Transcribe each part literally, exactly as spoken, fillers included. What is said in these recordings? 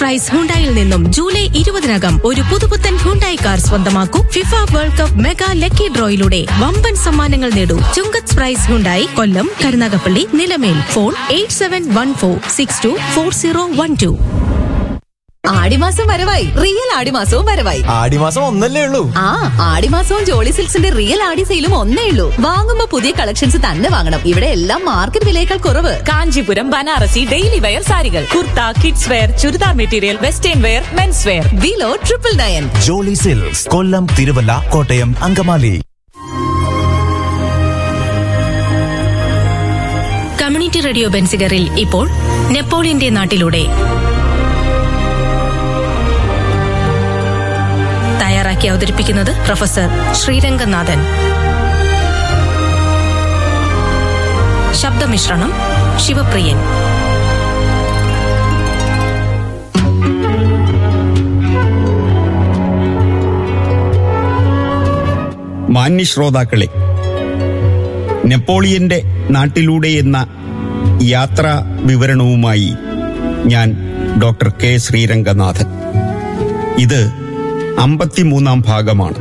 Price ഹുണ്ടായിൽ നിന്നും July ഇരുപതിനകം ഒരു പുതുപുത്തൻ ഹുണ്ടായി കാർ സ്വന്തമാക്കൂ. FIFA world cup mega lucky ഡ്രോയിലൂടെ വമ്പൻ സമ്മാനങ്ങൾ നേടൂ. ചുങ്കത്ത് price Hyundai, Kollam, Karunagappally, Nilamel. Phone eight seven one four six to four zero one two. ആടിമാസം വരവായി. റിയൽ ആടിമാസവും വരവായി. ആടിമാസം ഒന്നല്ലേ ഉള്ളൂ. ആ, ആടിമാസവും ജോളി സിൽക്സിന്റെ റിയൽ ആടി സെയിലും ഒന്നേ ഉള്ളൂ. വാങ്ങുമ്പോ പുതിയ കളക്ഷൻസ് തന്നെ വാങ്ങണം. ഇവിടെ എല്ലാം മാർക്കറ്റ് വിലയേക്കാൾ കുറവ്. കാഞ്ചീപുരം, ബനാറസി, ഡെയിലി വെയർ സാരികൾ, kurta, kids wear, churidar material, western wear, men's wear. Below triple nine. Jolly silks, കൊല്ലം, തിരുവല്ല, കോട്ടയം, അങ്കമാലി. കമ്മ്യൂണിറ്റി റേഡിയോ ബെൻസിഗറിൽ ഇപ്പോൾ നെപ്പോളിയന്റെ നാട്ടിലൂടെ തയ്യാറാക്കി അവതരിപ്പിക്കുന്നത് പ്രൊഫസർ ശ്രീരംഗനാഥൻ. ശബ്ദമിശ്രണം ശിവപ്രിയൻ. മാന്യ ശ്രോതാക്കളെ, നെപ്പോളിയന്റെ നാട്ടിലൂടെ എന്ന യാത്രാ വിവരണവുമായി ഞാൻ ഡോക്ടർ കെ ശ്രീരംഗനാഥൻ. ഇത് അമ്പത്തിമൂന്നാം ഭാഗമാണ്.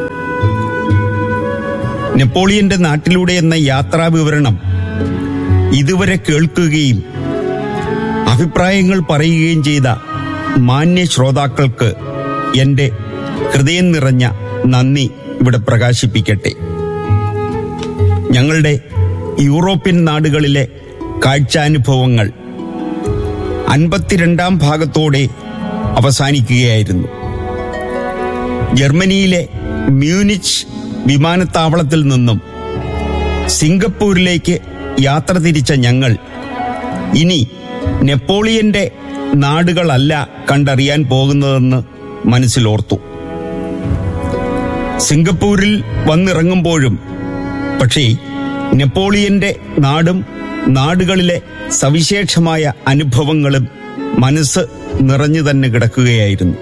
നെപ്പോളിയന്റെ നാട്ടിലൂടെ എന്ന യാത്രാ വിവരണം ഇതുവരെ കേൾക്കുകയും അഭിപ്രായങ്ങൾ പറയുകയും ചെയ്ത മാന്യ ശ്രോതാക്കൾക്ക് എന്റെ ഹൃദയം നിറഞ്ഞ നന്ദി ഇവിടെ പ്രകാശിപ്പിക്കട്ടെ. ഞങ്ങളുടെ യൂറോപ്യൻ നാടുകളിലെ കാഴ്ചാനുഭവങ്ങൾ അൻപത്തിരണ്ടാം ഭാഗത്തോടെ അവസാനിക്കുകയായിരുന്നു. ജർമ്മനിയിലെ മ്യൂനിച്ച് വിമാനത്താവളത്തിൽ നിന്നും സിംഗപ്പൂരിലേക്ക് യാത്ര തിരിച്ച ഞങ്ങൾ ഇനി നെപ്പോളിയന്റെ നാടുകളല്ല കണ്ടറിയാൻ പോകുന്നതെന്ന് മനസ്സിലോർത്തു. സിംഗപ്പൂരിൽ വന്നിറങ്ങുമ്പോഴും പക്ഷേ നെപ്പോളിയന്റെ നാടും നാടുകളിലെ സവിശേഷമായ അനുഭവങ്ങളും മനസ്സ് നിറഞ്ഞു തന്നെ കിടക്കുകയായിരുന്നു.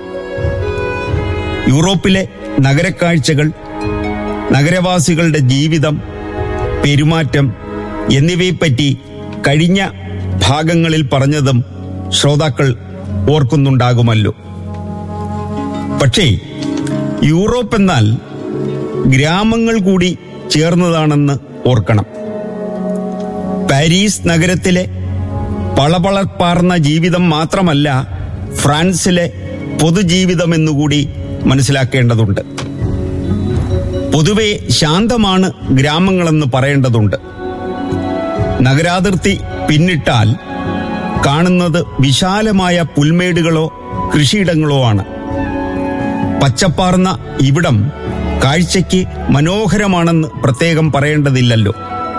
യൂറോപ്പിലെ നഗരക്കാഴ്ചകൾ, നഗരവാസികളുടെ ജീവിതം, പെരുമാറ്റം എന്നിവയെപ്പറ്റി കഴിഞ്ഞ ഭാഗങ്ങളിൽ പറഞ്ഞതും ശ്രോതാക്കൾ ഓർക്കുന്നുണ്ടാകുമല്ലോ. പക്ഷേ യൂറോപ്പ് എന്നാൽ ഗ്രാമങ്ങൾ കൂടി ചേർന്നതാണെന്ന് ഓർക്കണം. പാരീസ് നഗരത്തിലെ പളപളപ്പാർന്ന ജീവിതം മാത്രമല്ല ഫ്രാൻസിലെ പൊതുജീവിതമെന്നുകൂടി മനസ്സിലാക്കേണ്ടതുണ്ട്. പൊതുവെ ശാന്തമാണ് ഗ്രാമങ്ങളെന്ന് പറയേണ്ടതുണ്ട്. നഗരാതിർത്തി പിന്നിട്ടാൽ കാണുന്നത് വിശാലമായ പുൽമേടുകളോ കൃഷിയിടങ്ങളോ ആണ്. പച്ചപ്പാർന്ന ഇവിടം കാഴ്ചയ്ക്ക് മനോഹരമാണെന്ന് പ്രത്യേകം പറയേണ്ടതില്ലല്ലോ.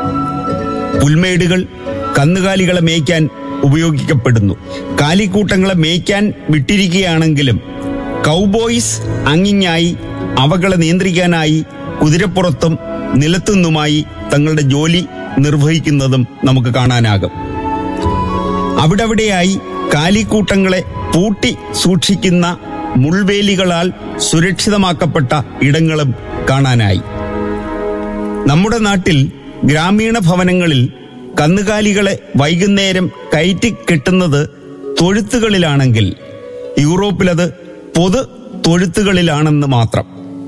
പുൽമേടുകൾ കന്നുകാലികളെ മേയ്ക്കാൻ ഉപയോഗിക്കപ്പെടുന്നു. കാലിക്കൂട്ടങ്ങളെ മേയ്ക്കാൻ വിട്ടിരിക്കുകയാണെങ്കിലും കൗബോയ്സ് അങ്ങിങ്ങായി അവകളെ നിയന്ത്രിക്കാനായി കുതിരപ്പുറത്തും നിലത്തുനിന്നുമായി തങ്ങളുടെ ജോലി നിർവഹിക്കുന്നതും നമുക്ക് കാണാനാകും. അവിടവിടെയായി കാലിക്കൂട്ടങ്ങളെ പൂട്ടി സൂക്ഷിക്കുന്ന മുൾവേലികളാൽ സുരക്ഷിതമാക്കപ്പെട്ട ഇടങ്ങളും കാണാനായി. നമ്മുടെ നാട്ടിൽ ഗ്രാമീണ ഭവനങ്ങളിൽ കന്നുകാലികളെ വൈകുന്നേരം കയറ്റി കെട്ടുന്നത് തൊഴുത്തുകളിലാണെങ്കിൽ യൂറോപ്പിലത് പൊതു തൊഴുത്തുകളിലാണെന്ന് മാത്രം.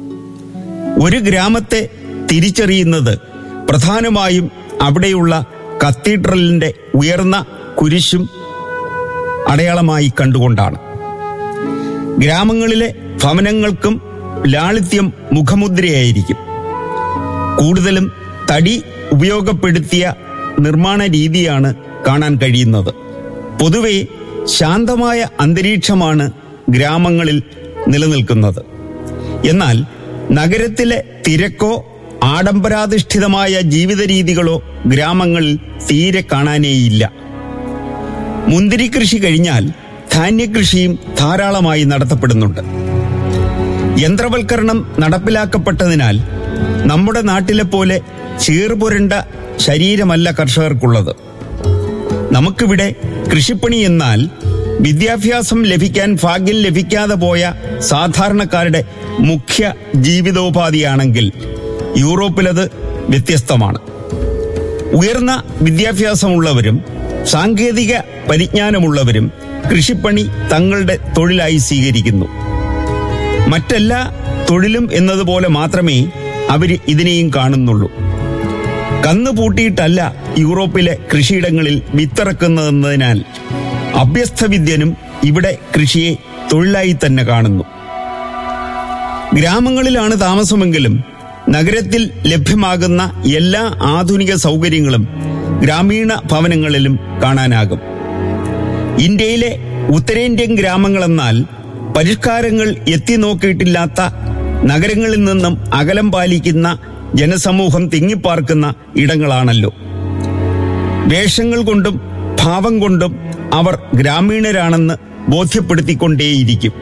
ഒരു ഗ്രാമത്തെ തിരിച്ചറിയുന്നത് പ്രധാനമായും അവിടെയുള്ള കത്തീഡ്രലിന്റെ ഉയർന്ന കുരിശും അടയാളമായി കണ്ടുകൊണ്ടാണ്. ഗ്രാമങ്ങളിലെ ഭവനങ്ങൾക്കും ലാളിത്യം മുഖമുദ്രയായിരിക്കും. കൂടുതലും തടി ഉപയോഗപ്പെടുത്തിയ നിർമ്മാണ രീതിയാണ് കാണാൻ കഴിയുന്നത്. പൊതുവെ ശാന്തമായ അന്തരീക്ഷമാണ് ഗ്രാമങ്ങളിൽ നിലനിൽക്കുന്നത്. എന്നാൽ നഗരത്തിലെ തിരക്കോ ആഡംബരാധിഷ്ഠിതമായ ജീവിത രീതികളോ ഗ്രാമങ്ങളിൽ തീരെ കാണാനേയില്ല. മുന്തിരി കൃഷി കഴിഞ്ഞാൽ ധാന്യകൃഷിയും ധാരാളമായി നടത്തപ്പെടുന്നുണ്ട്. യന്ത്രവൽക്കരണം നടപ്പിലാക്കപ്പെട്ടതിനാൽ നമ്മുടെ നാട്ടിലെ പോലെ ചീർപുരണ്ട ശരീരമല്ല കർഷകർക്കുള്ളത്. നമുക്കിവിടെ കൃഷിപ്പണി എന്നാൽ വിദ്യാഭ്യാസം ലഭിക്കാൻ ഭാഗ്യം ലഭിക്കാതെ പോയ സാധാരണക്കാരുടെ മുഖ്യ ജീവിതോപാധിയാണെങ്കിൽ യൂറോപ്പിലത് വ്യത്യസ്തമാണ്. ഉയർന്ന വിദ്യാഭ്യാസമുള്ളവരും സാങ്കേതിക പരിജ്ഞാനമുള്ളവരും കൃഷിപ്പണി തങ്ങളുടെ തൊഴിലായി സ്വീകരിക്കുന്നു. മറ്റെല്ലാ തൊഴിലും എന്നതുപോലെ മാത്രമേ അവർ ഇതിനെയും കാണുന്നുള്ളൂ. കന്ന് പൂട്ടിയിട്ടല്ല യൂറോപ്പിലെ കൃഷിയിടങ്ങളിൽ വിത്തിറക്കുന്നതെന്നതിനാൽ അഭ്യസ്തവിദ്യനും ഇവിടെ കൃഷിയെ തൊഴിലായി തന്നെ കാണുന്നു. ഗ്രാമങ്ങളിലാണ് താമസമെങ്കിലും നഗരത്തിൽ ലഭ്യമാകുന്ന എല്ലാ ആധുനിക സൗകര്യങ്ങളും ഗ്രാമീണ ഭവനങ്ങളിലും കാണാനാകും. ഇന്ത്യയിലെ ഉത്തരേന്ത്യൻ ഗ്രാമങ്ങളെന്നാൽ പരിഷ്കാരങ്ങൾ എത്തി നോക്കിയിട്ടില്ലാത്ത നഗരങ്ങളിൽ നിന്നും അകലം പാലിക്കുന്ന ജനസമൂഹം തിങ്ങിപ്പാർക്കുന്ന ഇടങ്ങളാണല്ലോ. വേഷങ്ങൾ കൊണ്ടും ഭാവം കൊണ്ടും അവർ ഗ്രാമീണരാണെന്ന് ബോധ്യപ്പെടുത്തിക്കൊണ്ടേയിരിക്കും.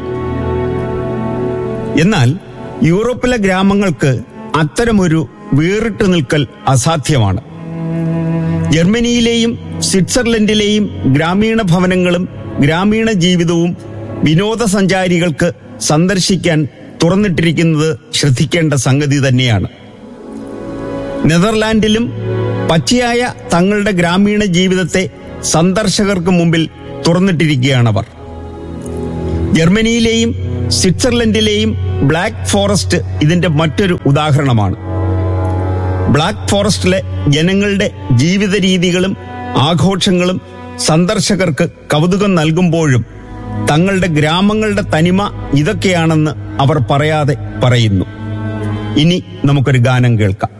എന്നാൽ യൂറോപ്പിലെ ഗ്രാമങ്ങൾക്ക് അത്തരമൊരു വേറിട്ട് നിൽക്കൽ അസാധ്യമാണ്. ജർമ്മനിയിലെയും സ്വിറ്റ്സർലൻഡിലെയും ഗ്രാമീണ ഭവനങ്ങളും ഗ്രാമീണ ജീവിതവും വിനോദസഞ്ചാരികൾക്ക് സന്ദർശിക്കാൻ തുറന്നിട്ടിരിക്കുന്നത് ശ്രദ്ധിക്കേണ്ട സംഗതി തന്നെയാണ്. നെതർലാൻഡിലും പച്ചയായ തങ്ങളുടെ ഗ്രാമീണ ജീവിതത്തെ സന്ദർശകർക്ക് മുമ്പിൽ തുറന്നിട്ടിരിക്കുകയാണവർ. ജർമ്മനിയിലെയും സ്വിറ്റ്സർലൻഡിലെയും ബ്ലാക്ക് ഫോറസ്റ്റ് ഇതിന്റെ മറ്റൊരു ഉദാഹരണമാണ്. ബ്ലാക്ക് ഫോറസ്റ്റിലെ ജനങ്ങളുടെ ജീവിത രീതികളും ആഘോഷങ്ങളും സന്ദർശകർക്ക് കൗതുകം നൽകുമ്പോഴും തങ്ങളുടെ ഗ്രാമങ്ങളുടെ തനിമ ഇതൊക്കെയാണെന്ന് അവർ പറയാതെ പറയുന്നു. ഇനി നമുക്കൊരു ഗാനം കേൾക്കാം.